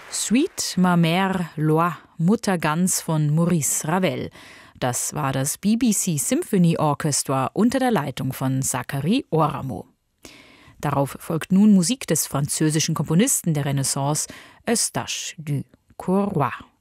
Suite ma mère Loi, Muttergans von Maurice Ravel. Das war das BBC Symphony Orchestra unter der Leitung von Zacharie Oramour. Darauf folgt nun Musik des französischen Komponisten der Renaissance, Eustache du Courroy.